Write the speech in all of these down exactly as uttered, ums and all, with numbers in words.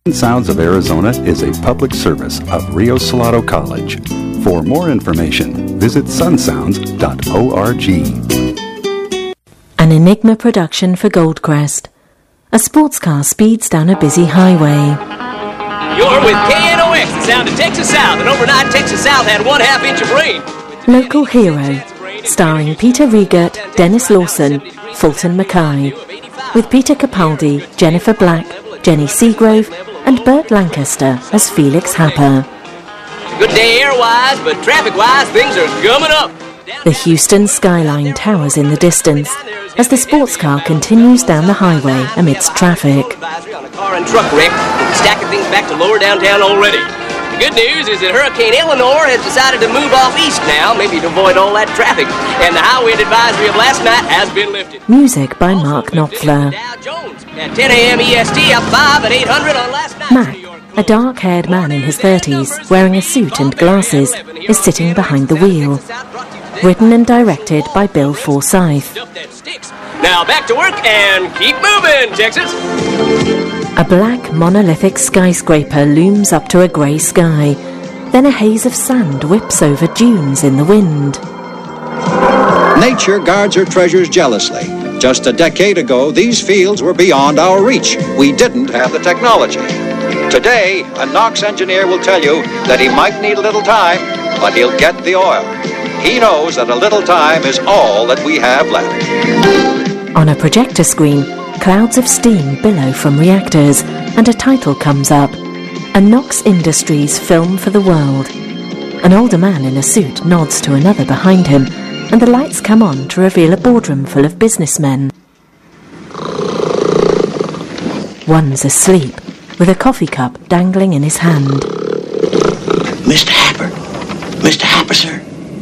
Sounds of Arizona is a public service of Rio Salado College. For more information, visit sun sounds dot org. An Enigma production for Goldcrest. A sports car speeds down a busy highway. You're with K N O X, the sound of Texas South, and overnight Texas South had one half inch of rain. Local Hero, starring Peter Riegert, Dennis Lawson, Fulton Mackay, with Peter Capaldi, Jennifer Black, Jenny Seagrove, and Burt Lancaster as Felix Happer. Good day air-wise, but traffic-wise, things are gumming up. The Houston skyline towers in the distance as the sports car continues down the highway amidst traffic. On a car and truck wreck, stacking things back to lower downtown already. The good news is that Hurricane Eleanor has decided to move off east now, maybe to avoid all that traffic, and the high wind advisory of last night has been lifted. Music by Mark Knopfler. Dow Jones at ten a.m. E S T, up five at eight hundred on last night. Mac, a dark-haired man in his thirties, wearing a suit and glasses, is sitting behind the wheel. Written and directed by Bill Forsyth. Now back to work and keep moving, Texas. A black monolithic skyscraper looms up to a grey sky. Then a haze of sand whips over dunes in the wind. Nature guards her treasures jealously. Just a decade ago, these fields were beyond our reach. We didn't have the technology. Today, a Knox engineer will tell you that he might need a little time, but he'll get the oil. He knows that a little time is all that we have left. On a projector screen, clouds of steam billow from reactors, and a title comes up. A Knox Industries film for the world. An older man in a suit nods to another behind him, and the lights come on to reveal a boardroom full of businessmen. One's asleep, with a coffee cup dangling in his hand. Mister Happer. Mister Happer, sir.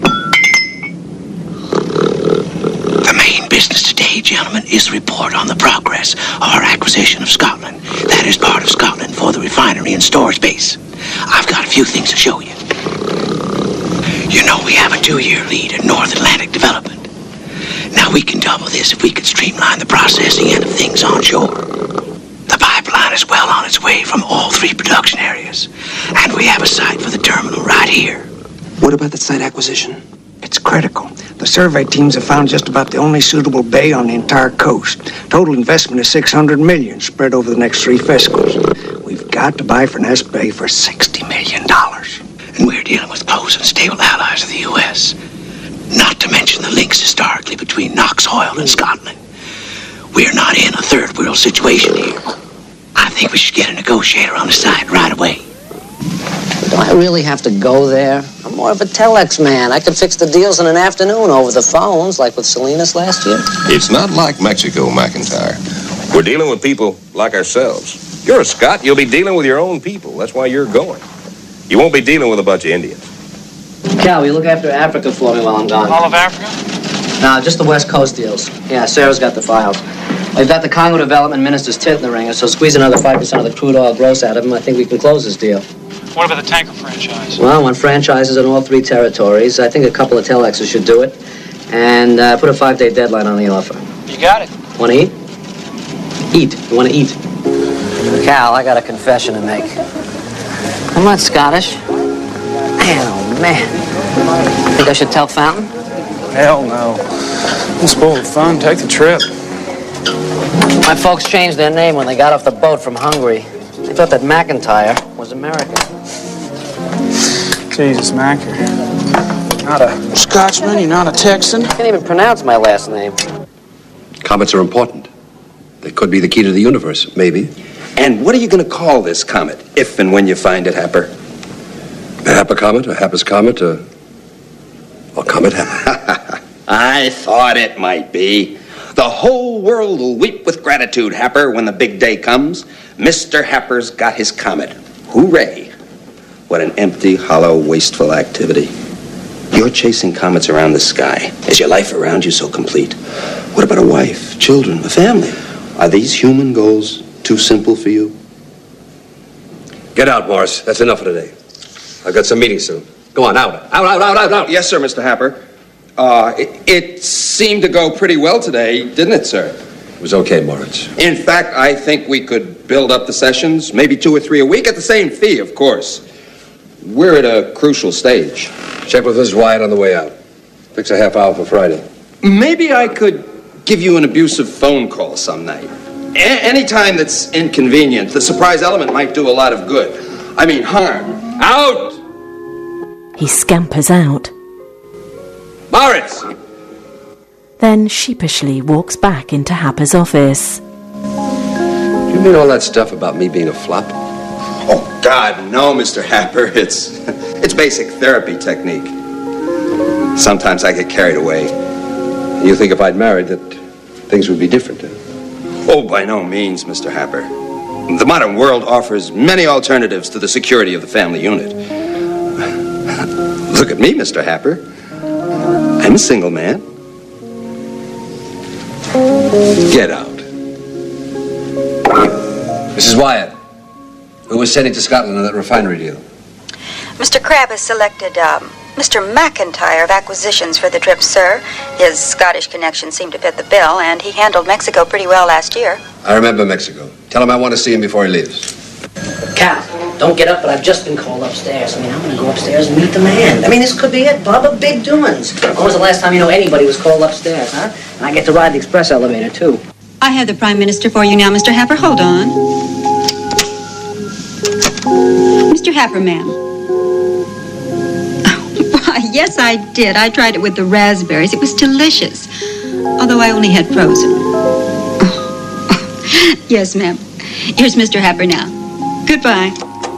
The main business today, gentlemen, is the report on the progress of our acquisition of Scotland. That is part of Scotland for the refinery and storage base. I've got a few things to show you. You know we have a two-year lead in North Atlantic development. Now we can double this if we could streamline the processing end of things onshore. The pipeline is well on its way from all three production areas, and we have a site for the terminal right here. What about the site acquisition? It's critical. The survey teams have found just about the only suitable bay on the entire coast. Total investment is six hundred million dollars spread over the next three fiscals. We've got to buy Furness Bay for sixty million dollars. And we're dealing with close and stable allies of the U S. Not to mention the links historically between Knox Oil and Scotland. We're not in a third world situation here. I think we should get a negotiator on the side right away. Do I really have to go there? I'm more of a telex man. I could fix the deals in an afternoon over the phones, like with Salinas last year. It's not like Mexico, McIntyre. We're dealing with people like ourselves. You're a Scot, you'll be dealing with your own people. That's why you're going. You won't be dealing with a bunch of Indians. Cal, will you look after Africa for me while I'm gone? All of Africa? No, just the West Coast deals. Yeah, Sarah's got the files. We've got the Congo Development Minister's tit in the ringer, so squeeze another five percent of the crude oil gross out of him. I think we can close this deal. What about the tanker franchise? Well, I want franchises in all three territories. I think a couple of telexes should do it. And uh, put a five-day deadline on the offer. You got it. Want to eat? Eat. You want to eat? Cal, I got a confession to make. I'm not Scottish. Man, oh, man. Think I should tell Fountain? Hell no. Don't spoil the fun. Take the trip. My folks changed their name when they got off the boat from Hungary. They thought that McIntyre was American. Jesus, Macker. Not a Scotsman, you're not a Texan. I can't even pronounce my last name. Comets are important. They could be the key to the universe, maybe. And what are you going to call this comet, if and when you find it, Happer? A Happer comet, a Happer's comet, a... a comet Happer. I thought it might be. The whole world will weep with gratitude, Happer, when the big day comes. Mister Happer's got his comet. Hooray. What an empty, hollow, wasteful activity. You're chasing comets around the sky. Is your life around you so complete? What about a wife, children, a family? Are these human goals too simple for you? Get out, Morris. That's enough for today. I've got some meetings soon. Go on, out. Out, out, out, out, out. Yes, sir, Mister Happer. Uh, it, it seemed to go pretty well today, didn't it, sir? It was okay, Moritz. In fact, I think we could build up the sessions, maybe two or three a week at the same fee, of course. We're at a crucial stage. Check with Miz Wyatt on the way out. Fix a half hour for Friday. Maybe I could give you an abusive phone call some night. A- any time that's inconvenient. The surprise element might do a lot of good. I mean, harm. Out! He scampers out. Moritz! Then sheepishly walks back into Happer's office. Do you mean all that stuff about me being a flop? Oh, God, no, Mister Happer. It's, it's basic therapy technique. Sometimes I get carried away. You think if I'd married that things would be different, huh? Oh, by no means, Mister Happer. The modern world offers many alternatives to the security of the family unit. Look at me, Mister Happer. I'm a single man. Get out. Missus Wyatt, who was sending to Scotland on that refinery deal? Mister Crabb has selected um, Mister McIntyre of Acquisitions for the trip, sir. His Scottish connections seem to fit the bill, and he handled Mexico pretty well last year. I remember Mexico. Tell him I want to see him before he leaves. Cal, don't get up, but I've just been called upstairs. I mean, I'm going to go upstairs and meet the man. I mean, this could be it, Bubba. Big doings. When was the last time you know anybody was called upstairs, huh? And I get to ride the express elevator, too. I have the Prime Minister for you now, Mister Happer. Hold on. Mister Happer, ma'am. Why, yes, I did. I tried it with the raspberries. It was delicious. Although I only had frozen. Oh. Yes, ma'am. Here's Mister Happer now. Goodbye.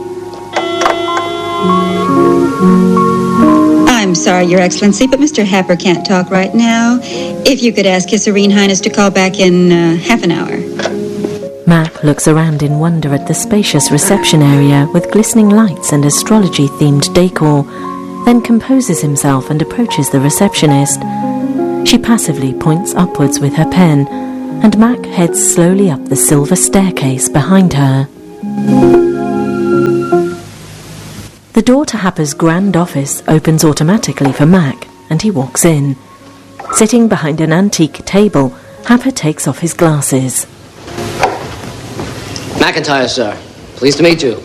I'm sorry, Your Excellency, but Mister Happer can't talk right now. If you could ask His Serene Highness to call back in uh, half an hour. Mac looks around in wonder at the spacious reception area with glistening lights and astrology-themed decor, then composes himself and approaches the receptionist. She passively points upwards with her pen, and Mac heads slowly up the silver staircase behind her. The door to Happer's grand office opens automatically for Mac, and he walks in. Sitting behind an antique table, Happer takes off his glasses. McIntyre, sir. Pleased to meet you.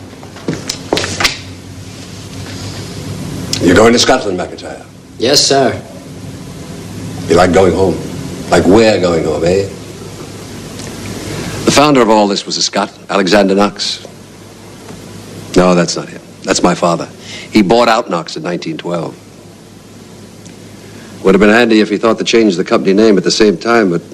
You're going to Scotland, McIntyre? Yes, sir. You like going home? Like we're going home, eh? The founder of all this was a Scot, Alexander Knox. No, that's not him. That's my father. He bought out Knox in nineteen twelve. Would have been handy if he thought to change the company name at the same time, but...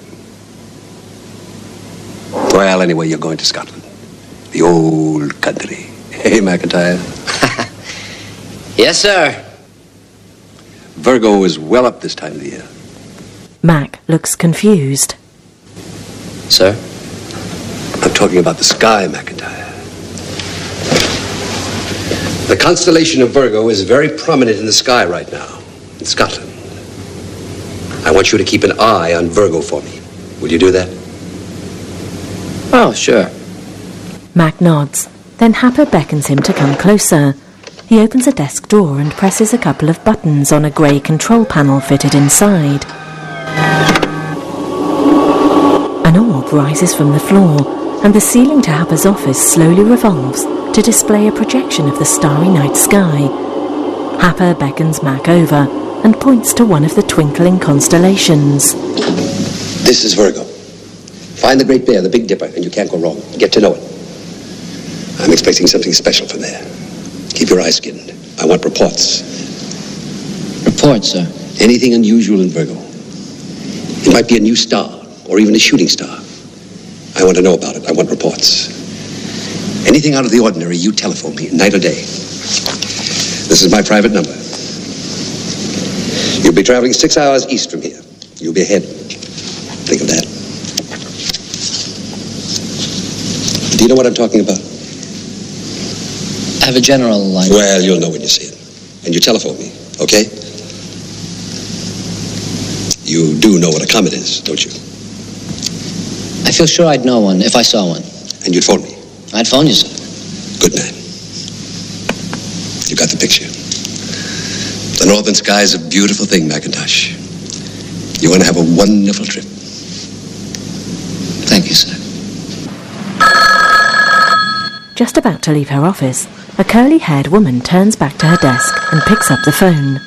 Well, anyway, you're going to Scotland. The old country. Hey, McIntyre. Yes, sir. Virgo is well up this time of the year. Mac looks confused. Sir? I'm talking about the sky, McIntyre. The constellation of Virgo is very prominent in the sky right now, in Scotland. I want you to keep an eye on Virgo for me. Will you do that? Oh, sure. Mac nods. Then Happer beckons him to come closer. He opens a desk door and presses a couple of buttons on a grey control panel fitted inside. An orb rises from the floor, and the ceiling to Happer's office slowly revolves to display a projection of the starry night sky. Happer beckons Mac over and points to one of the twinkling constellations. This is Virgo. Find the Great Bear, the Big Dipper, and you can't go wrong. Get to know it. I'm expecting something special from there. Keep your eyes skinned. I want reports. Reports, sir? Anything unusual in Virgo. It might be a new star, or even a shooting star. I want to know about it. I want reports. Anything out of the ordinary, you telephone me, night or day. This is my private number. You'll be traveling six hours east from here. You'll be ahead. Think of that. Do you know what I'm talking about? I have a general line. Well, you'll know when you see it. And you telephone me, okay? You do know what a comet is, don't you? I feel sure I'd know one if I saw one. And you'd phone me? I'd phone you, sir. Good man. You got the picture. The northern sky is a beautiful thing, McIntosh. You're going to have a wonderful trip. Just about to leave her office, a curly-haired woman turns back to her desk and picks up the phone.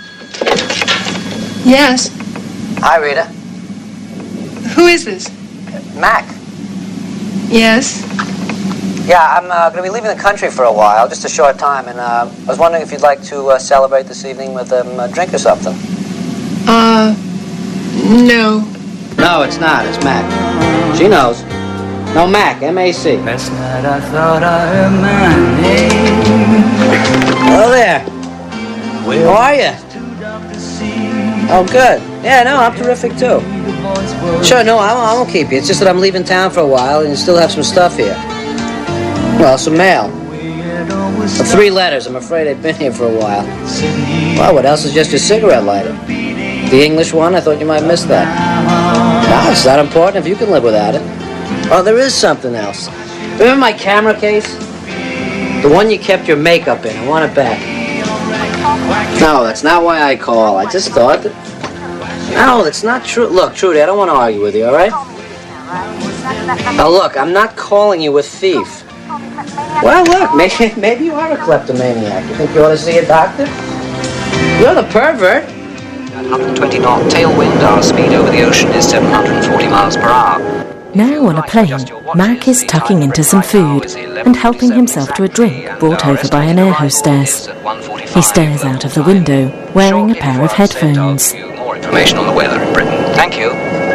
Yes. Hi, Rita. Who is this? Mac. Yes. Yeah, I'm uh, going to be leaving the country for a while, just a short time, and uh, I was wondering if you'd like to uh, celebrate this evening with um, a drink or something. Uh, no. No, it's not. It's Mac. She knows. No, Mac. M A C. Last night I thought I heard my name. Hello there. How are you? Oh, good. Yeah, no, I'm terrific, too. Sure, no, I won't, I won't keep you. It's just that I'm leaving town for a while, and you still have some stuff here. Well, some mail. Well, three letters. I'm afraid they've been here for a while. Well, what else is just your cigarette lighter? The English one? I thought you might miss that. No, it's not important if you can live without it. Oh, there is something else. Remember my camera case? The one you kept your makeup in. I want it back. No, that's not why I call. I just thought that... No, that's not true. Look, Trudy, I don't want to argue with you, all right? Now, look, I'm not calling you a thief. Well, look, maybe, maybe you are a kleptomaniac. You think you ought to see a doctor? You're the pervert. At one hundred twenty knot tailwind, our speed over the ocean is seven hundred forty miles per hour. Now on a plane, Mac is tucking into some food and helping himself to a drink brought over by an air hostess. He stares out of the window, wearing a pair of headphones. More information on the weather in Britain. Thank you.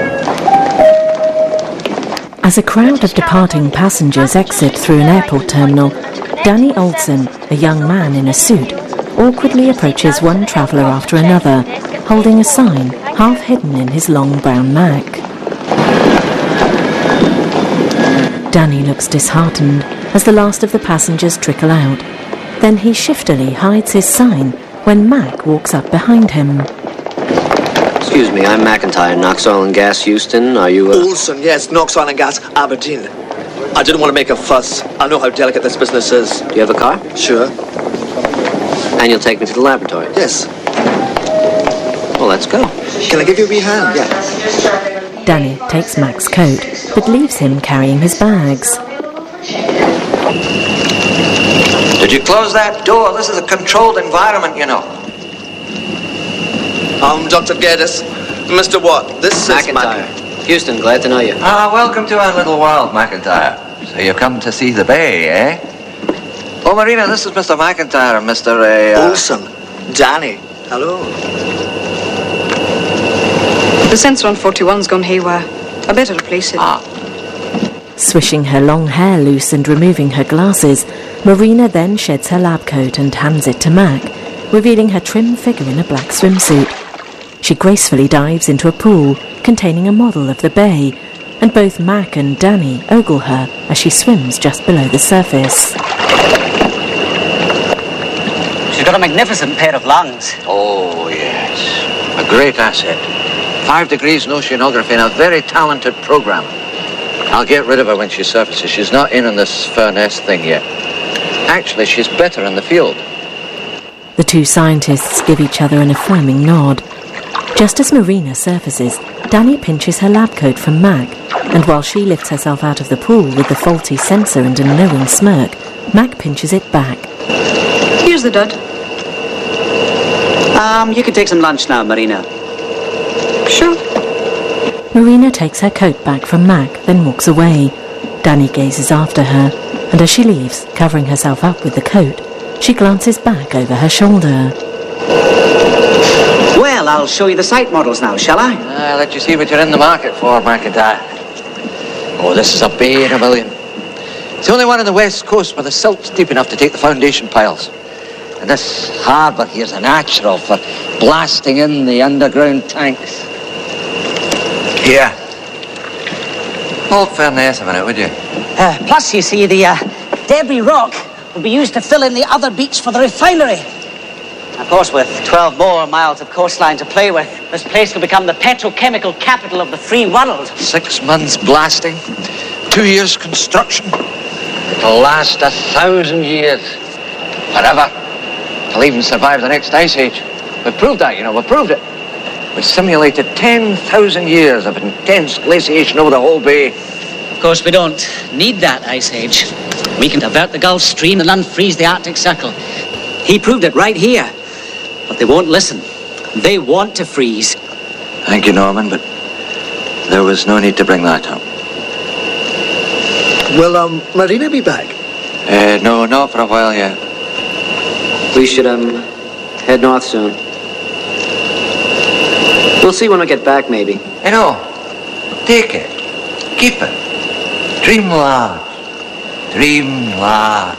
As a crowd of departing passengers exit through an airport terminal, Danny Olson, a young man in a suit, awkwardly approaches one traveller after another, holding a sign half hidden in his long brown Mac. Danny looks disheartened as the last of the passengers trickle out. Then he shiftily hides his sign when Mac walks up behind him. Excuse me, I'm McIntyre, Knox Oil and Gas, Houston. Are you, uh... Olson, yes, Knox Oil and Gas, Aberdeen. I didn't want to make a fuss. I know how delicate this business is. Do you have a car? Sure. And you'll take me to the laboratory? Yes. Well, let's go. Can I give you a wee hand? Yeah. Danny takes Mac's coat, but leaves him carrying his bags. Did you close that door? This is a controlled environment, you know. I'm Doctor Geddes. Mister Watt, this McIntyre. is Mac. Houston, glad to know you. Ah, welcome to our little world, McIntyre. So you come to see the bay, eh? Oh, Marina, this is Mister McIntyre and Mister Uh, Olson. Danny. Hello. The sensor on forty-one's gone haywire. I better replace it. Ah. Swishing her long hair loose and removing her glasses, Marina then sheds her lab coat and hands it to Mac, revealing her trim figure in a black swimsuit. She gracefully dives into a pool containing a model of the bay, and both Mac and Danny ogle her as she swims just below the surface. She's got a magnificent pair of lungs. Oh, yes. A great asset. Five degrees in oceanography and a very talented programmer. I'll get rid of her when she surfaces. She's not in on this Furness thing yet. Actually, she's better in the field. The two scientists give each other an affirming nod. Just as Marina surfaces, Danny pinches her lab coat from Mac, and while she lifts herself out of the pool with the faulty sensor and a knowing smirk, Mac pinches it back. Here's the dud. Um, you can take some lunch now, Marina. Sure. Marina takes her coat back from Mac, then walks away. Danny gazes after her, and as she leaves, covering herself up with the coat, she glances back over her shoulder. Well, I'll show you the site models now, shall I? I'll let you see what you're in the market for, McIntyre. Oh, this is a bay in a million. It's the only one on the west coast where the silt's deep enough to take the foundation piles. And this harbour here's a natural for blasting in the underground tanks. Here. Hold Furness a minute, would you? Uh, plus, you see, the uh, debris rock will be used to fill in the other beach for the refinery. Of course, with twelve more miles of coastline to play with, this place will become the petrochemical capital of the free world. Six months blasting, two years construction. It'll last a thousand years. Forever. It'll even survive the next ice age. We've proved that, you know, we've proved it. We simulated ten thousand years of intense glaciation over the whole bay. course, we don't need that ice age. We can divert the Gulf Stream and unfreeze the Arctic Circle. He proved it right here. But they won't listen. They want to freeze. Thank you, Norman, but there was no need to bring that up. Will, um, Marina be back? Uh, no, not for a while yet. We should, um, head north soon. We'll see when we get back, maybe. I know. Take it. Keep it. Dream loud. Dream loud.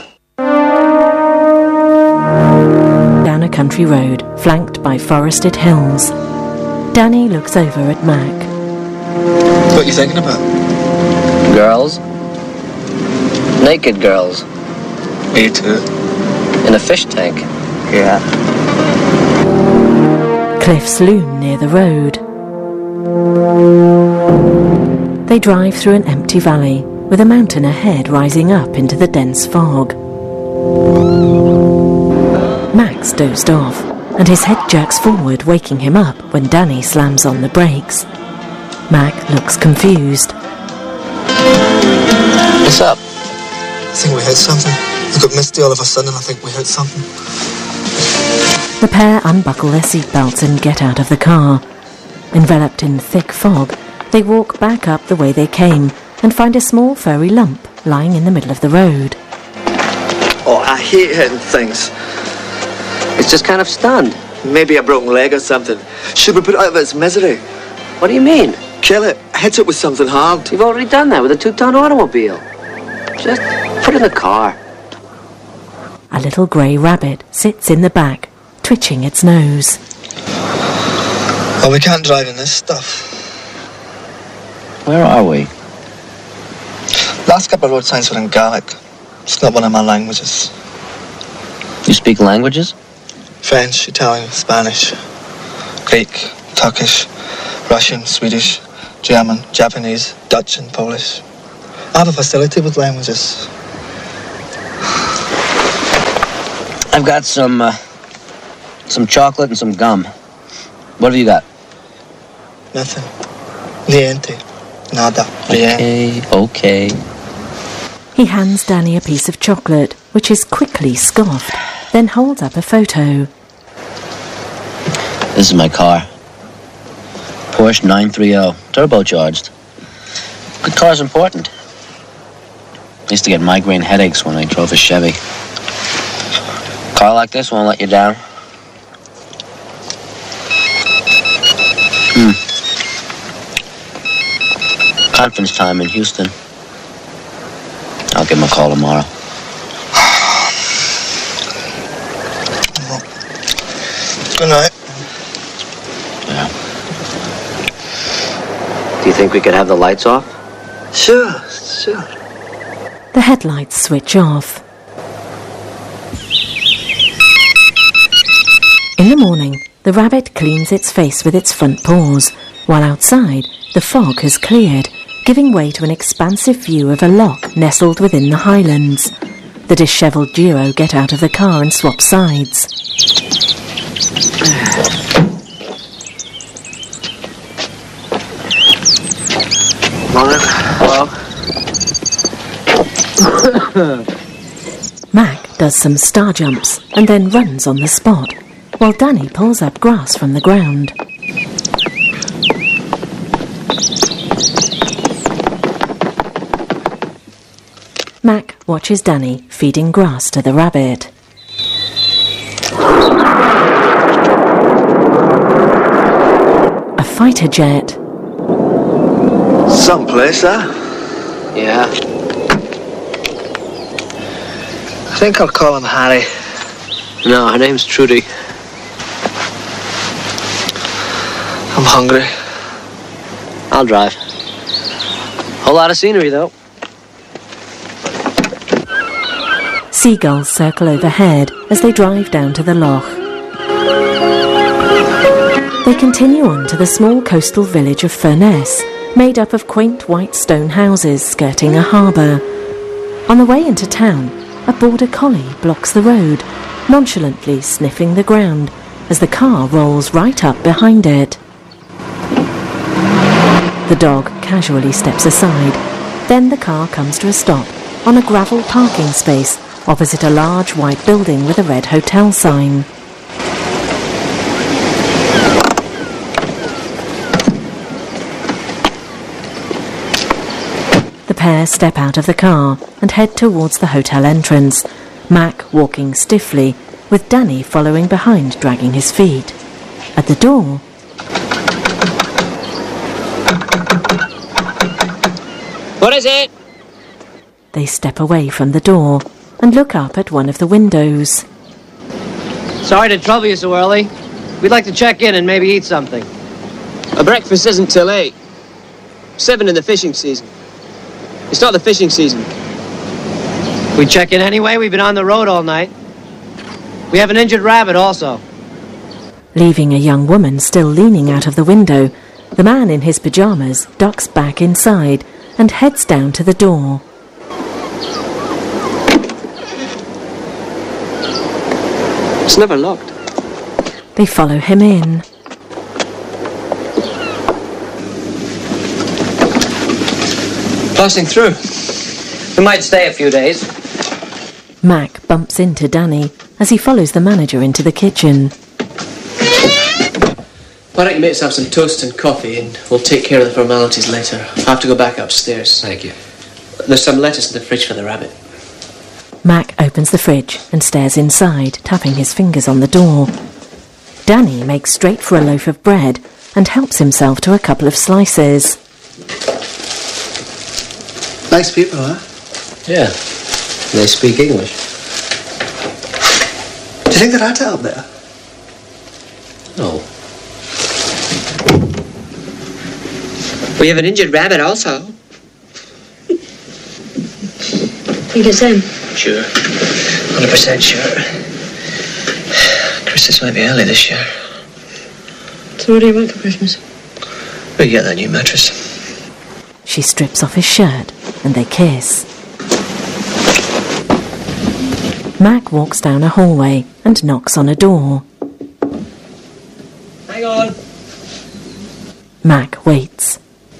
Down a country road, flanked by forested hills, Danny looks over at Mac. What are you thinking about? Girls. Naked girls. Me too. In a fish tank. Yeah. Cliffs loom near the road. They drive through an empty valley, with a mountain ahead rising up into the dense fog. Max dozed off, and his head jerks forward, waking him up when Danny slams on the brakes. Mac looks confused. What's up? I think we hit something. I got misty all of a sudden and I think we hit something. The pair unbuckle their seatbelts and get out of the car. Enveloped in thick fog, they walk back up the way they came and find a small furry lump lying in the middle of the road. Oh, I hate hitting things. It's just kind of stunned. Maybe a broken leg or something. Should we put it out of its misery? What do you mean? Kill it. Hit it with something hard. You've already done that with a two-ton automobile. Just put it in the car. A little grey rabbit sits in the back, twitching its nose. Oh, we can't drive in this stuff. Where are we? Last couple of road signs were in Gaelic. It's not one of my languages. You speak languages? French, Italian, Spanish, Greek, Turkish, Russian, Swedish, German, Japanese, Dutch and Polish. I have a facility with languages. I've got some, uh, some chocolate and some gum. What have you got? Nothing. Niente. Nada. Okay, okay. He hands Danny a piece of chocolate, which is quickly scoffed, then holds up a photo. This is my car. Porsche nine thirty, turbocharged. Good car's important. I used to get migraine headaches when I drove a Chevy. A car like this won't let you down. Hmm. Conference time in Houston. I'll give him a call tomorrow. Good night. Yeah. Do you think we could have the lights off? Sure, sure. The headlights switch off. In the morning, the rabbit cleans its face with its front paws, while outside, the fog has cleared, giving way to an expansive view of a loch nestled within the highlands. The dishevelled duo get out of the car and swap sides. Morning. Hello. Mac does some star jumps and then runs on the spot, while Danny pulls up grass from the ground. Mac watches Danny feeding grass to the rabbit. A fighter jet. Someplace, huh? Yeah. I think I'll call him Harry. No, her name's Trudy. I'm hungry. I'll drive. Whole lot of scenery, though. Seagulls circle overhead as they drive down to the loch. They continue on to the small coastal village of Furness, made up of quaint white stone houses skirting a harbour. On the way into town, a border collie blocks the road, nonchalantly sniffing the ground as the car rolls right up behind it. The dog casually steps aside, Then the car comes to a stop on a gravel parking space opposite a large white building with a red hotel sign. The pair step out of the car and head towards the hotel entrance, Mac walking stiffly, with Danny following behind, dragging his feet. At the door... What is it? They step away from the door and look up at one of the windows. Sorry to trouble you so early. We'd like to check in and maybe eat something. A breakfast isn't till eight. Seven in the fishing season. It's not the fishing season. We check in anyway. We've been on the road all night. We have an injured rabbit also. Leaving a young woman still leaning out of the window, the man in his pyjamas ducks back inside and heads down to the door. It's never locked. They follow him in. Passing through. We might stay a few days. Mac bumps into Danny as he follows the manager into the kitchen. Why don't you make us have some toast and coffee and we'll take care of the formalities later. I have to go back upstairs. Thank you. There's some lettuce in the fridge for the rabbit. Mac opens the fridge and stares inside, tapping his fingers on the door. Danny makes straight for a loaf of bread and helps himself to a couple of slices. Nice people, huh? Yeah. They speak English. Do you think they're at it up there? No. We have an injured rabbit also. Think it's him? Sure. one hundred percent sure. Christmas might be early this year. So what do you want for Christmas? We get that new mattress. She strips off his shirt and they kiss. Mac walks down a hallway and knocks on a door. Hang on. Mac waits.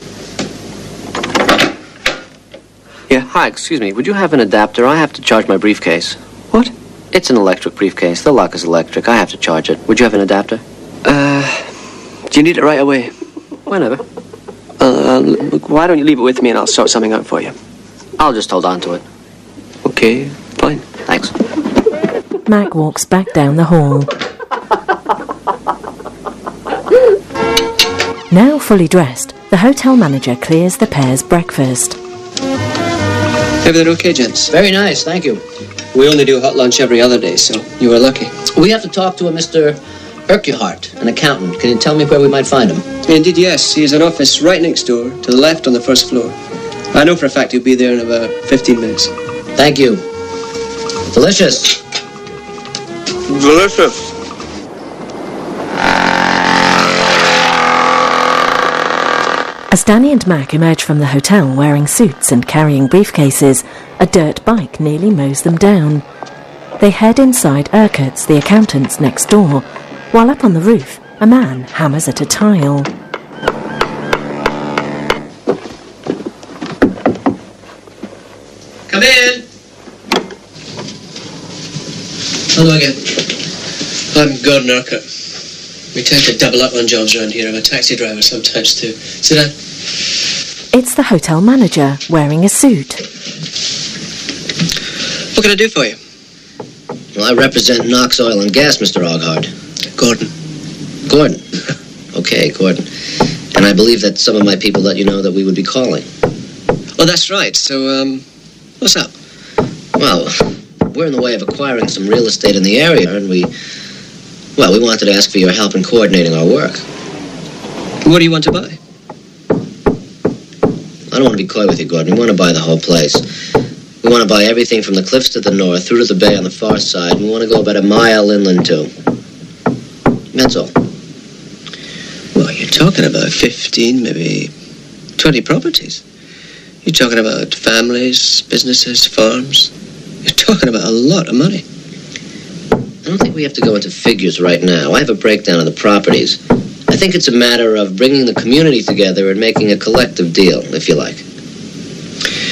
Yeah, hi, excuse me. Would you have an adapter? I have to charge my briefcase. What? It's an electric briefcase. The lock is electric. I have to charge it. Would you have an adapter? Uh, do you need it right away? Whenever. Uh, why don't you leave it with me and I'll sort something out for you? I'll just hold on to it. Okay, fine. Thanks. Mac walks back down the hall. Now fully dressed, the hotel manager clears the pair's breakfast. Everything okay, gents? Very nice, thank you. We only do hot lunch every other day, so you were lucky. We have to talk to a Mister Urquhart, an accountant. Can you tell me where we might find him? Indeed, yes. He has an office right next door, to the left on the first floor. I know for a fact he'll be there in about fifteen minutes. Thank you. Delicious. Delicious. As Danny and Mac emerge from the hotel wearing suits and carrying briefcases, a dirt bike nearly mows them down. They head inside Urquhart's, the accountant's, next door, while up on the roof, a man hammers at a tile. Come in. Hello again. I'm Gordon Urquhart. We tend to double up on jobs around here. I'm a taxi driver sometimes too. Sit down. It's the hotel manager, wearing a suit. What can I do for you? Well, I represent Knox Oil and Gas, Mister Oghard. Gordon. Gordon. Okay, Gordon. And I believe that some of my people let you know that we would be calling. Oh, that's right. So, um, what's up? Well, we're in the way of acquiring some real estate in the area, and we... Well, we wanted to ask for your help in coordinating our work. What do you want to buy? I don't want to be coy with you, Gordon. We want to buy the whole place. We want to buy everything from the cliffs to the north, through to the bay on the far side, and we want to go about a mile inland, too. That's all. Well, you're talking about fifteen, maybe twenty properties. You're talking about families, businesses, farms. You're talking about a lot of money. I don't think we have to go into figures right now. I have a breakdown of the properties. I think it's a matter of bringing the community together and making a collective deal, if you like.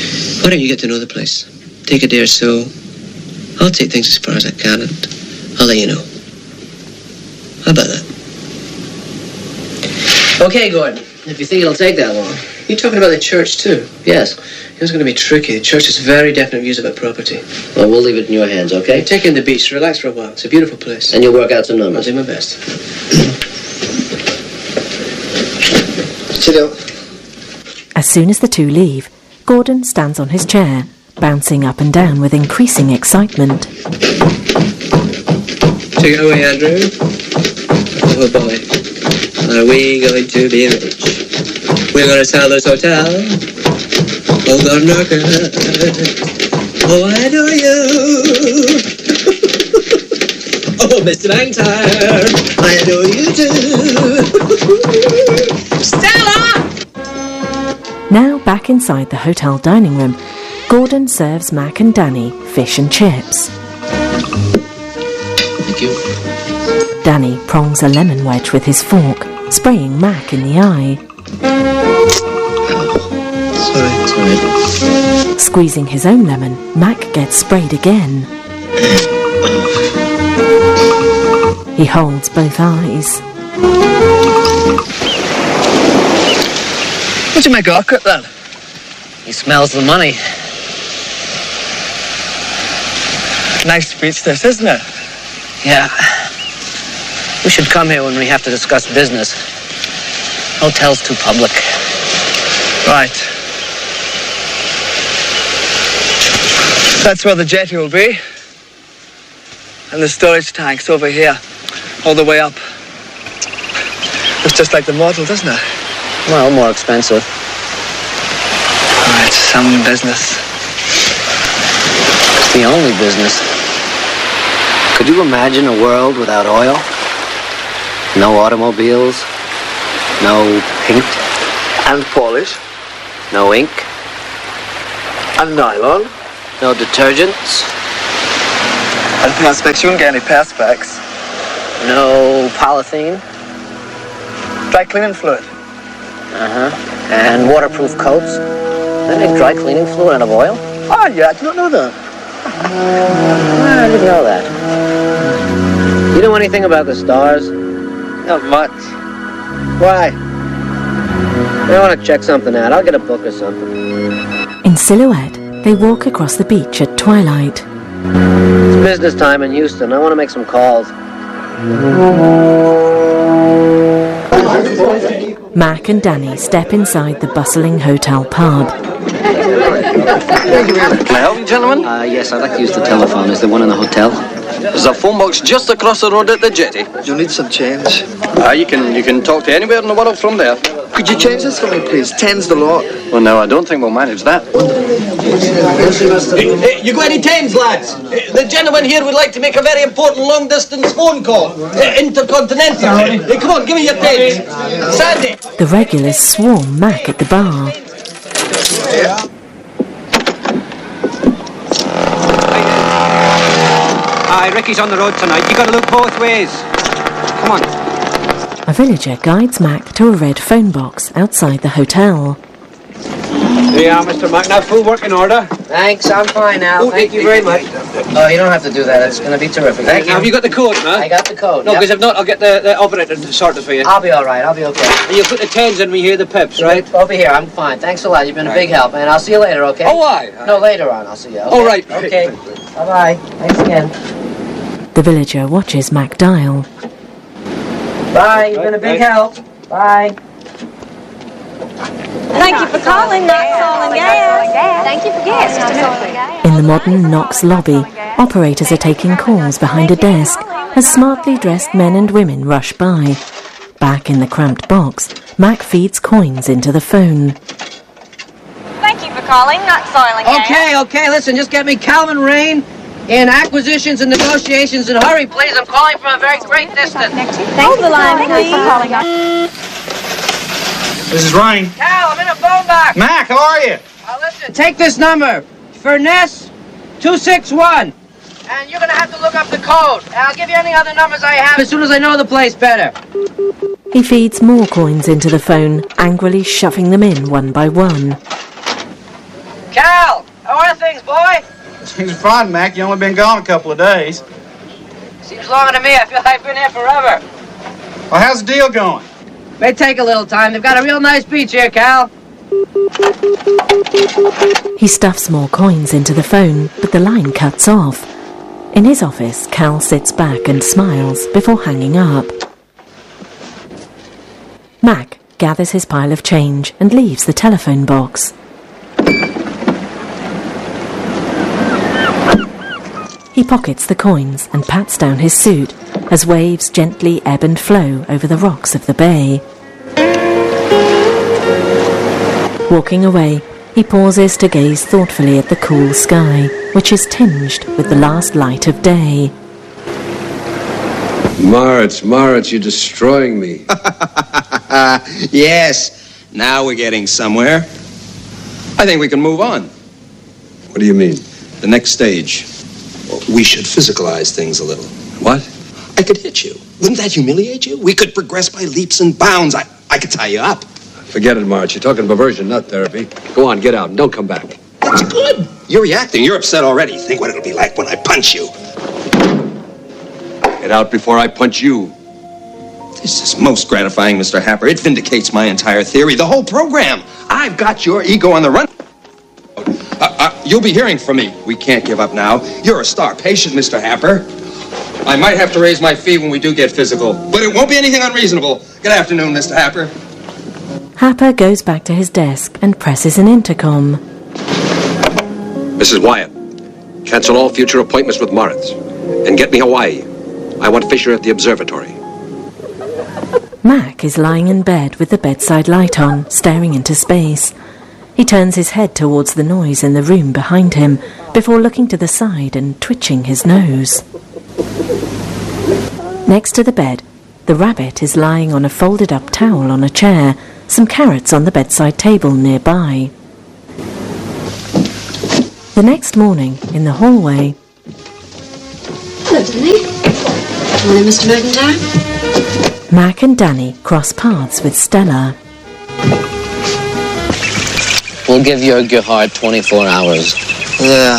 Why don't you get to know the place? Take a day or so. I'll take things as far as I can, and I'll let you know. How about that? Okay, Gordon. If you think it'll take that long. You're talking about the church, too? Yes. It's going to be tricky. The church has very definite views about property. Well, we'll leave it in your hands, okay? Take in the beach. Relax for a while. It's a beautiful place. And you'll work out some numbers. I'll do my best. Sit down. As soon as the two leave, Gordon stands on his chair, bouncing up and down with increasing excitement. Take it away, Andrew. Oh, boy. Are we going to be rich? We're going to sell this hotel. Oh, God, knock it. Oh, I know you. Oh, Mister McIntyre, I know you too. Stella! Now back inside the hotel dining room, Gordon serves Mac and Danny fish and chips. Thank you. Danny prongs a lemon wedge with his fork, spraying Mac in the eye. Sorry, sorry. Squeezing his own lemon, Mac gets sprayed again. He holds both eyes. What'd you make awkward then? He smells the money. Nice speech this, isn't it? Yeah. We should come here when we have to discuss business. Hotel's too public. Right. That's where the jetty will be. And the storage tank's over here, all the way up. Looks just like the model, doesn't it? Well, more expensive. Right, some business. It's the only business. Could you imagine a world without oil? No automobiles? No paint? And polish? No ink? And nylon? No detergents? I don't think I expect you wouldn't get any perspex. No polythene? Dry cleaning fluid? Uh-huh. And waterproof coats? They make dry cleaning fluid out of oil? Oh, yeah, I did not know that. I didn't know that. You know anything about the stars? Not much. Why? I want to check something out. I'll get a book or something. In silhouette, they walk across the beach at twilight. It's business time in Houston. I want to make some calls. Mac and Danny step inside the bustling hotel pub. Can I help you, gentlemen? Uh, yes, I'd like to use the telephone. Is there one in the hotel? There's a phone box just across the road at the jetty. You'll need some change. Ah, you can you can talk to anywhere in the world from there. Could you change this for me, please? Ten's the lot. Well, no, I don't think we'll manage that. Hey, hey, you got any tens, lads? Hey, the gentleman here would like to make a very important long-distance phone call. Uh, intercontinental. Hey, come on, give me your tens. Sandy. The regulars swarm Mac at the bar. Aye, Ricky's on the road tonight. You got to look both ways. Come on. A villager guides Mac to a red phone box outside the hotel. There you are, Mister Mac. Now full working order. Thanks, I'm fine now. Oh, Thank hey, you very hey, much. Oh, you don't have to do that. It's going to be terrific. Thank Now, you. have you got the code, man? I got the code. No, yep. because if not, I'll get the, the operator to sort it for you. I'll be all right. I'll be okay. And you put the tens in when you hear the pips, right? Over here. I'm fine. Thanks a lot. You've been a big help, man. I'll see you later, okay? Oh, why? No, later on. I'll see you. Okay? All right. Okay. Bye-bye. Thanks again. The villager watches Mac dial. Bye. You've been a big help. Bye. Thank you for calling Knox Oil and Gas. Thank you for gas. In the modern Knox lobby, operators are taking calls behind a desk as smartly dressed men and women rush by. Back in the cramped box, Mac feeds coins into the phone. Thank you for calling Knox Oil and Gas. Okay, okay. Listen, just get me Calvin Rain in acquisitions and negotiations. And hurry, please. I'm calling from a very great distance. Hold the line, please. This is Ryan. Cal, I'm in a phone box. Mac, how are you? Uh, listen, take this number. Furness two six one. And you're going to have to look up the code. And I'll give you any other numbers I have as soon as I know the place better. He feeds more coins into the phone, angrily shoving them in one by one. Cal, How are things, boy? Things are fine, Mac. You only been gone a couple of days. Seems longer to me. I feel like I've been here forever. Well, how's the deal going? May take a little time. They've got a real nice beach here, Cal. He stuffs more coins into the phone, but the line cuts off. In his office, Cal sits back and smiles before hanging up. Mac gathers his pile of change and leaves the telephone box. He pockets the coins and pats down his suit as waves gently ebb and flow over the rocks of the bay. Walking away, he pauses to gaze thoughtfully at the cool sky, which is tinged with the last light of day. Moritz, Moritz, you're destroying me. Yes, now we're getting somewhere. I think we can move on. What do you mean? The next stage. We should physicalize things a little. What? I could hit you. Wouldn't that humiliate you? We could progress by leaps and bounds. I, I could tie you up. Forget it, Moritz. You're talking perversion, not therapy. Go on, get out and don't come back. That's good. You're reacting. You're upset already. Think what it'll be like when I punch you. Get out before I punch you. This is most gratifying, Mister Happer. It vindicates my entire theory, the whole program. I've got your ego on the run. Uh, uh, you'll be hearing from me. We can't give up now. You're a star patient, Mister Happer. I might have to raise my fee when we do get physical, but it won't be anything unreasonable. Good afternoon, Mister Happer. Happer goes back to his desk and presses an intercom. Missus Wyatt, cancel all future appointments with Moritz. And get me Hawaii. I want Fisher at the observatory. Mac is lying in bed with the bedside light on, staring into space. He turns his head towards the noise in the room behind him, before looking to the side and twitching his nose. Next to the bed, the rabbit is lying on a folded-up towel on a chair, some carrots on the bedside table nearby. The next morning, in the hallway... Hello, Danny. Morning, Mister McIntyre. Mac and Danny cross paths with Stella. We'll give your Gerhard twenty-four hours. Yeah.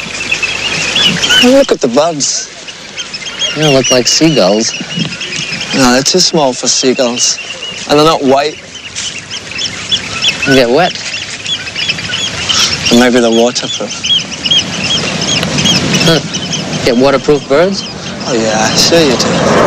Look at the bugs. They don't look like seagulls. No, they're too small for seagulls. And they're not white. You get wet. And maybe they're waterproof. Huh. Get waterproof birds? Oh, yeah, sure you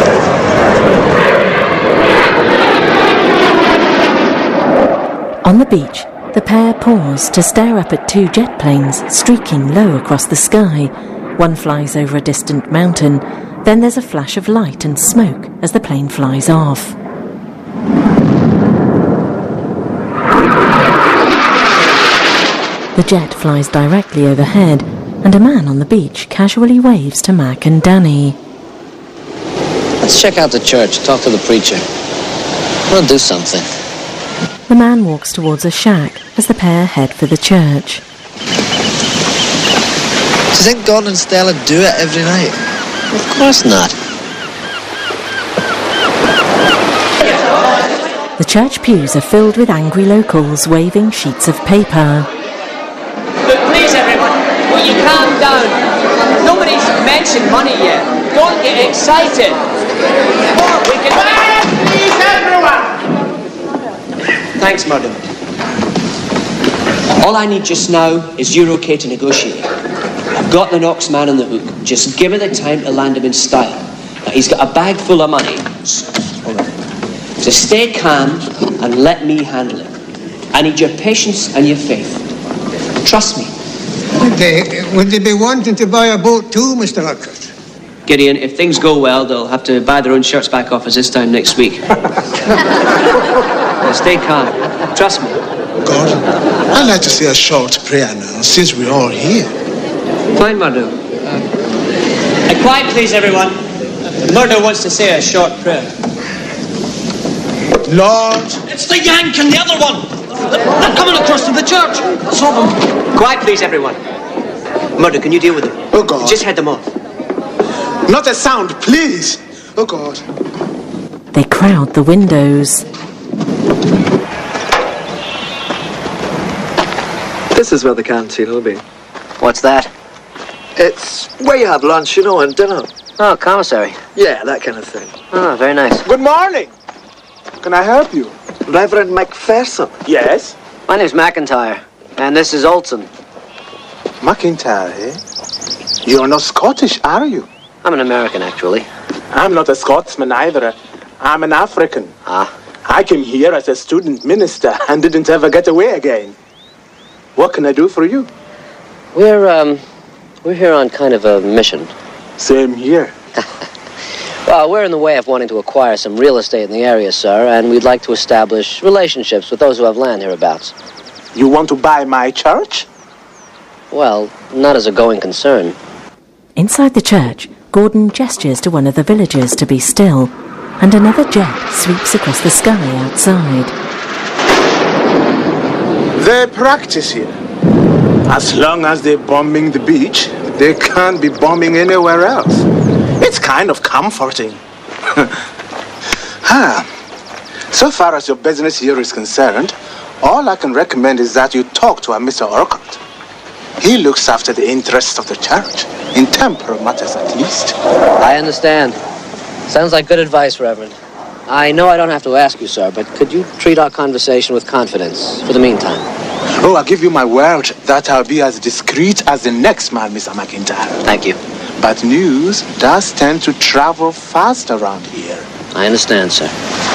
do. On the beach, the pair pause to stare up at two jet planes streaking low across the sky. One flies over a distant mountain, then there's a flash of light and smoke as the plane flies off. The jet flies directly overhead, and a man on the beach casually waves to Mac and Danny. Let's check out the church, talk to the preacher. We'll do something. The man walks towards a shack as the pair head for the church. Do you think Gordon and Stella do it every night? Of course not. The church pews are filled with angry locals waving sheets of paper. Please, everyone, will you calm down? Nobody's mentioned money yet. Don't get excited. We can... Quiet, please, everyone! Thanks, Murdo. All I need just now is you okay to negotiate. I've got the Knox man on the hook. Just give it the time to land him in style. Now, he's got a bag full of money. Hold on. So stay calm and let me handle it. I need your patience and your faith. Trust me. Would they, would they be wanting to buy a boat too, Mister Urquhart? Gideon, if things go well, they'll have to buy their own shirts back off us this time next week. Now stay calm. Trust me. God, I'd like to say a short prayer now, since we're all here. Fine, Murdo. Uh, quiet, please, everyone. Murdo wants to say a short prayer. Lord. It's the Yank and the other one. They're coming across to the church. I saw them. Quiet, please, everyone. Murdo, can you deal with them? Oh, God. Just head them off. Not a sound, please. Oh, God. They crowd the windows. This is where the canteen will be. What's that? It's where you have lunch, you know, and dinner. Oh, commissary. Yeah, that kind of thing. Oh, very nice. Good morning. Can I help you? Reverend McPherson. Yes? My name's McIntyre, and this is Olson. McIntyre, eh? You're not Scottish, are you? I'm an American, actually. I'm not a Scotsman either. I'm an African. Ah. I came here as a student minister and didn't ever get away again. What can I do for you? We're, um, we're here on kind of a mission. Same here. Well, we're in the way of wanting to acquire some real estate in the area, sir, and we'd like to establish relationships with those who have land hereabouts. You want to buy my church? Well, not as a going concern. Inside the church, Gordon gestures to one of the villagers to be still, and another jet sweeps across the sky outside. They practice here. As long as they're bombing the beach, they can't be bombing anywhere else. It's kind of comforting. ah. So far as your business here is concerned, all I can recommend is that you talk to a Mister Urquhart. He looks after the interests of the church, in temporal matters at least. I understand. Sounds like good advice, Reverend. I know I don't have to ask you, sir, but could you treat our conversation with confidence for the meantime? Oh, I give you my word that I'll be as discreet as the next man, Mister McIntyre. Thank you. But news does tend to travel fast around here. I understand, sir.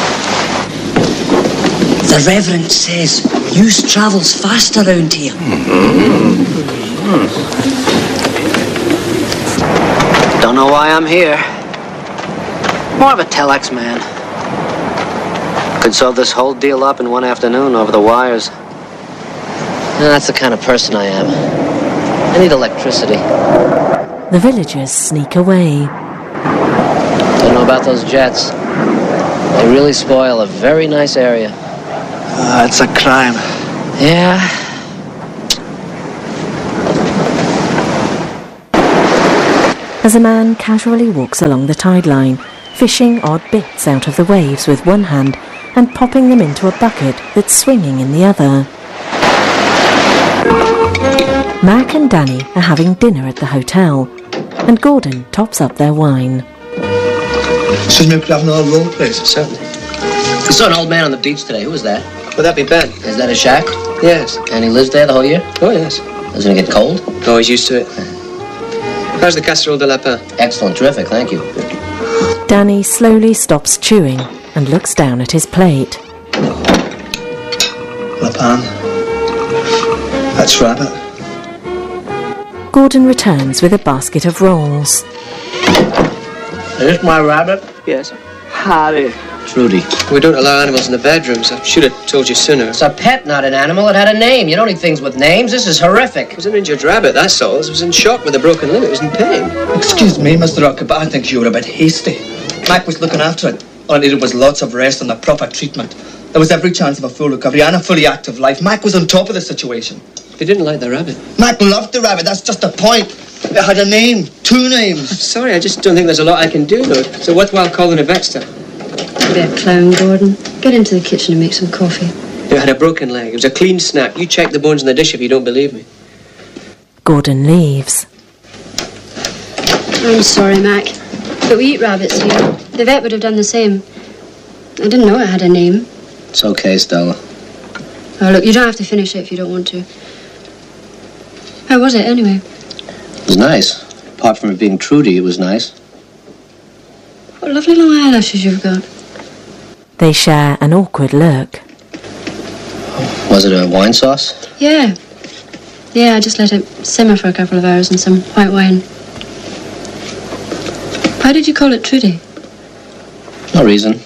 The Reverend says news travels fast around here. Mm-hmm. Don't know why I'm here. More of a telex man. Could sew this whole deal up in one afternoon over the wires. And that's the kind of person I am. I need electricity. The villagers sneak away. Don't know about those jets. They really spoil a very nice area. Uh, it's a crime. Yeah. As a man casually walks along the tide line, fishing odd bits out of the waves with one hand and popping them into a bucket that's swinging in the other. Mac and Danny are having dinner at the hotel, and Gordon tops up their wine. Excuse me, could I have another roll, please? Certainly. I saw an old man on the beach today. Who was that? Would that be Ben? Is that a shack? Yes. And he lives there the whole year? Oh, yes. Doesn't it get cold? Oh, he's used to it. How's the casserole de lapin? Excellent. Terrific. Thank you. Danny slowly stops chewing and looks down at his plate. Lapin. That's rabbit. Gordon returns with a basket of rolls. Is this my rabbit? Yes. Harry. Trudy. We don't allow animals in the bedrooms. I should have told you sooner. It's a pet, not an animal. It had a name. You don't need things with names. This is horrific. It was an injured rabbit, that's all. It was in shock with a broken limb. It was in pain. Excuse me, Mister Rocket, but I think you were a bit hasty. Mac was looking after it. All it needed was lots of rest and the proper treatment. There was every chance of a full recovery and a fully active life. Mac was on top of the situation. They didn't like the rabbit. Mac loved the rabbit, that's just the point. It had a name, two names. I'm sorry, I just don't think there's a lot I can do, though. It's worthwhile calling a Vexter. Don't be a clown, Gordon. Get into the kitchen and make some coffee. It had a broken leg. It was a clean snap. You check the bones in the dish if you don't believe me. Gordon leaves. I'm sorry, Mac, but we eat rabbits here. The vet would have done the same. I didn't know it had a name. It's okay, Stella. Oh, look, you don't have to finish it if you don't want to. How was it, anyway? It was nice. Apart from it being Trudy, it was nice. What lovely long eyelashes you've got. They share an awkward look. Was it a wine sauce? Yeah. Yeah, I just let it simmer for a couple of hours in some white wine. Why did you call it Trudy? No reason.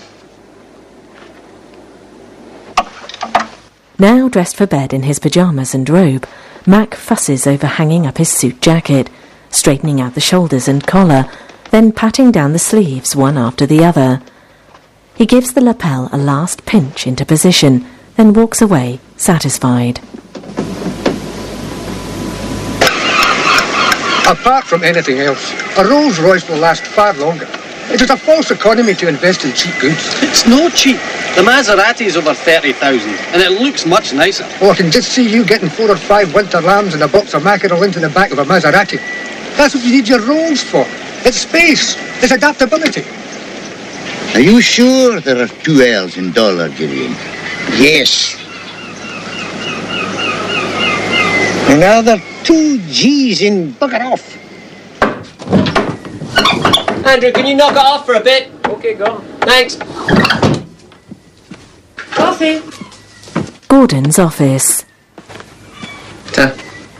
Now dressed for bed in his pyjamas and robe, Mac fusses over hanging up his suit jacket, straightening out the shoulders and collar, then patting down the sleeves one after the other. He gives the lapel a last pinch into position, then walks away, satisfied. Apart from anything else, a Rolls Royce will last far longer. It is a false economy to invest in cheap goods. It's no cheap. The Maserati's over thirty thousand, and it looks much nicer. Oh, I can just see you getting four or five winter lambs and a box of mackerel into the back of a Maserati. That's what you need your Rolls for. It's space. It's adaptability. Are you sure there are two L's in dollar, Gideon? Yes. And now there are two G's in bugger off. Andrew, can you knock it off for a bit? Okay, go. Thanks. Coffee. Gordon's office. Ta.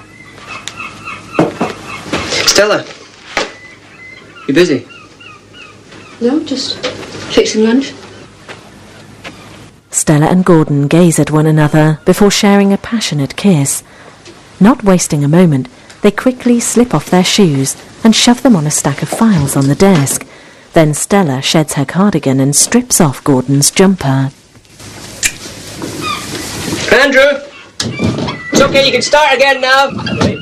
Stella. You busy? No, just fixing lunch. Stella and Gordon gaze at one another before sharing a passionate kiss. Not wasting a moment, they quickly slip off their shoes and shove them on a stack of files on the desk. Then Stella sheds her cardigan and strips off Gordon's jumper. Andrew! It's okay, you can start again now.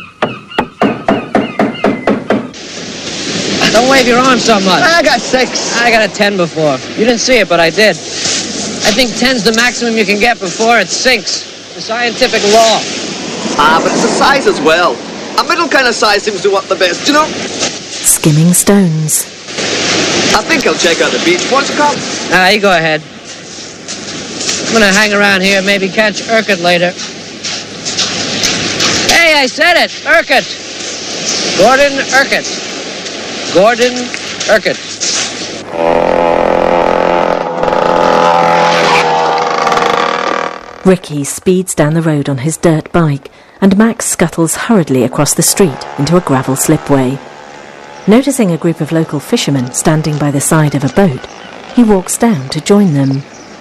Don't wave your arm so much. I got six. I got a ten before. You didn't see it, but I did. I think ten's the maximum you can get before it sinks. It's a scientific law. Ah, but it's a size as well. A middle kind of size seems to want the best, you know? Skimming stones. I think I'll check out the beach. Want to come? Ah, you go ahead. I'm gonna hang around here, maybe catch Urquhart later. Hey, I said it! Urquhart! Gordon Urquhart. Gordon Urquhart. Ricky speeds down the road on his dirt bike, and Max scuttles hurriedly across the street into a gravel slipway. Noticing a group of local fishermen standing by the side of a boat, he walks down to join them.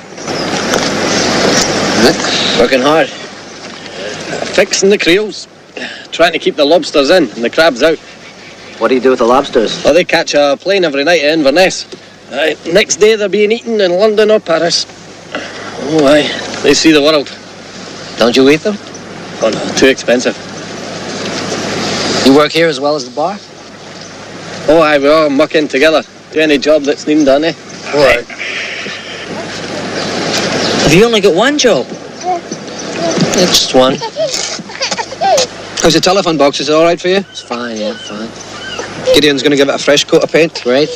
Working hard. Fixing the creels. Trying to keep the lobsters in and the crabs out. What do you do with the lobsters? Well, they catch a plane every night in Inverness. Uh, next day they're being eaten in London or Paris. Oh, aye. They see the world. Don't you eat them? Oh, no. Too expensive. You work here as well as the bar? Oh, aye. We all muck in together. Do any job that's needing done, eh? All right. Have you only got one job? It's just one. How's the telephone box? Is it all right for you? It's fine, yeah, fine. Gideon's going to give it a fresh coat of paint. Great.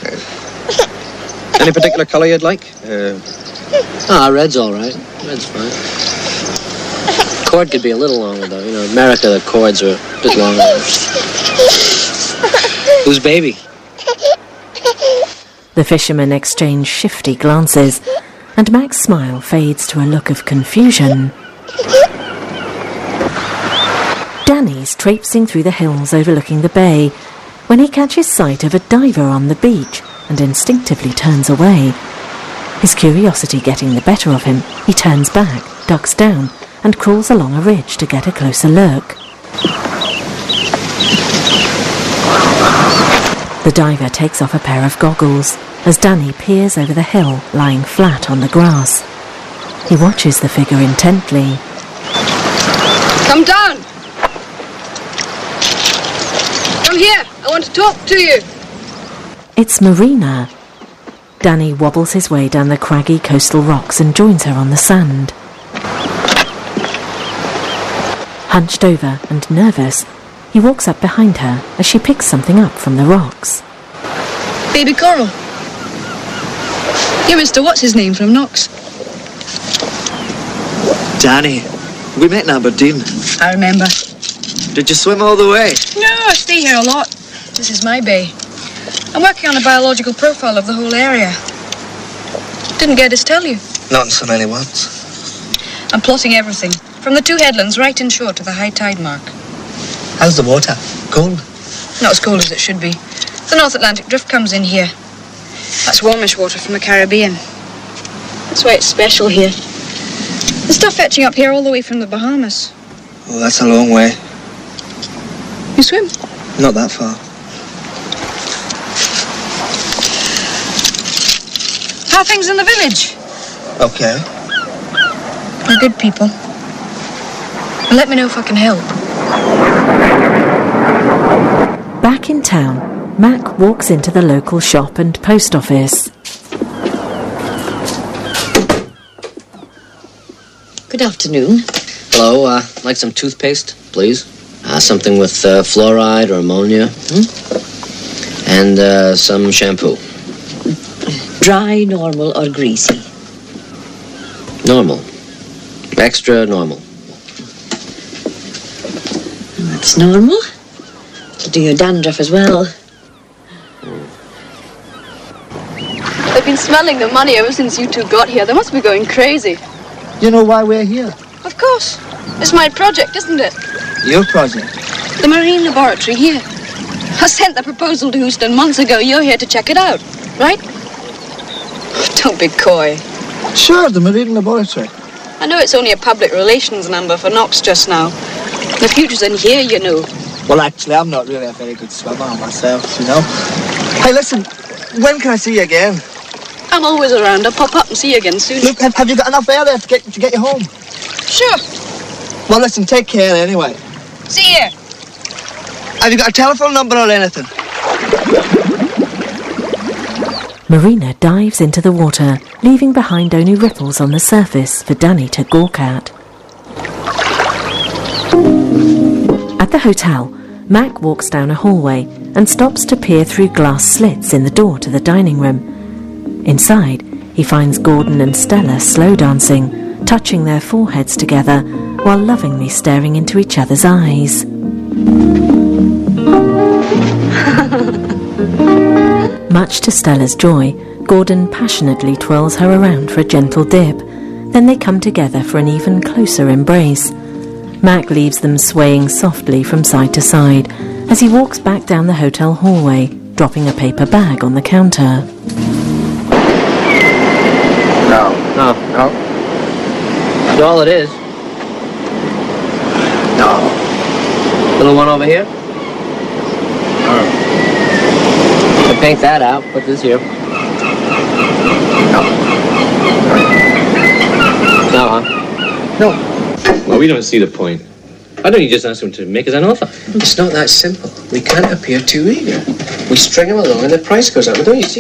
Any particular colour you'd like? Uh, Ah, red's all right. Red's fine. Cord could be a little longer, though. You know, in America, the cords are a bit longer. Who's baby? The fishermen exchange shifty glances, and Mac's smile fades to a look of confusion. Danny's traipsing through the hills overlooking the bay when he catches sight of a diver on the beach and instinctively turns away. His curiosity getting the better of him, he turns back, ducks down, and crawls along a ridge to get a closer look. The diver takes off a pair of goggles as Danny peers over the hill, lying flat on the grass. He watches the figure intently. Come down! Come here! I want to talk to you! It's Marina. Danny wobbles his way down the craggy coastal rocks and joins her on the sand. Hunched over and nervous, he walks up behind her as she picks something up from the rocks. Baby coral. You're Mister What's-His-Name from Knox. Danny, we met in Aberdeen. I remember. Did you swim all the way? No, I stay here a lot. This is my bay. I'm working on a biological profile of the whole area. Didn't get to tell you. Not in so many words. I'm plotting everything, from the two headlands right inshore to the high tide mark. How's the water? Cold? Not as cold as it should be. The North Atlantic drift comes in here. That's warmish water from the Caribbean. That's why it's special here. There's stuff fetching up here all the way from the Bahamas. Oh, that's a long way. You swim? Not that far. How are things in the village? Okay. They're good people. Let me know if I can help. Back in town, Mac walks into the local shop and post office. Good afternoon. Hello, uh, like some toothpaste, please. Uh, something with uh, fluoride or ammonia. Hmm? And uh, some shampoo. Dry, normal, or greasy? Normal. Extra normal. That's normal. To do your dandruff as well. They've been smelling the money ever since you two got here. They must be going crazy. You know why we're here? Of course. It's my project, isn't it? Your project? The marine laboratory here. I sent the proposal to Houston months ago. You're here to check it out, right? Don't be coy. Sure, the marine laboratory. I know it's only a public relations number for Knox just now. The future's in here, you know. Well, actually, I'm not really a very good swimmer myself, you know. Hey, listen, when can I see you again? I'm always around. I'll pop up and see you again soon. Look, have, have you got enough air there to get, to get you home? Sure. Well, listen, take care anyway. See you. Have you got a telephone number or anything? Marina dives into the water, leaving behind only ripples on the surface for Danny to gawk at. At the hotel, Mac walks down a hallway and stops to peer through glass slits in the door to the dining room. Inside, he finds Gordon and Stella slow dancing, touching their foreheads together while lovingly staring into each other's eyes. Much to Stella's joy, Gordon passionately twirls her around for a gentle dip. Then they come together for an even closer embrace. Mac leaves them swaying softly from side to side as he walks back down the hotel hallway, dropping a paper bag on the counter. No. No. No. That's all it is. No. Little one over here? No. To paint that out, put this here. No. No, huh? No. Well, we don't see the point. Why don't you just ask him to make us an offer? It's not that simple. We can't appear too eager. We string him along and the price goes up. Don't you see?